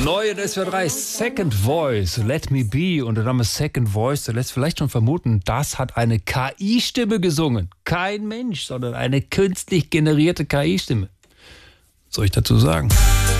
Neue SWR3 Second Voice, Let Me Be. Und der Name Second Voice, der lässt vielleicht schon vermuten, das hat eine KI-Stimme gesungen. Kein Mensch, sondern eine künstlich generierte KI-Stimme. Was soll ich dazu sagen?